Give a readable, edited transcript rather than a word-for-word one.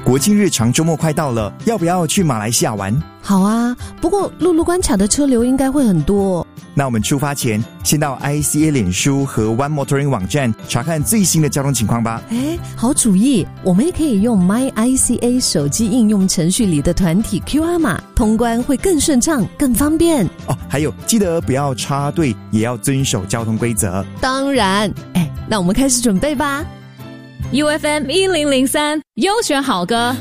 国庆日长周末快到了，要不要去马来西亚玩？ 好啊，不过陆路关卡的车流应该会很多。 那我们出发前，先到 ICA 脸书和 One Motoring 网站查看最新的交通情况吧。 好主意，我们也可以用 MyICA 手机应用程序里的团体 QR 码，通关会更顺畅、更方便。 还有记得不要插队，也要遵守交通规则。 当然，那我们开始准备吧。 UFM 1003优选好歌